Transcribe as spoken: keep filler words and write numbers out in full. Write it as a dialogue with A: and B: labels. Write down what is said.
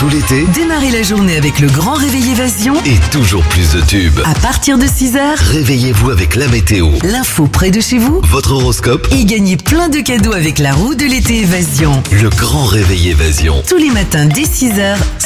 A: tout l'été
B: Démarrez la journée avec le grand réveil Évasion.
A: et toujours plus de tubes.
B: À partir de six heures,
A: Réveillez-vous avec la météo,
B: l'info près de chez vous
A: votre horoscope,
B: et gagnez plein de cadeaux avec la roue de l'été Évasion.
A: le grand réveil Évasion.
B: Tous les matins dès six heures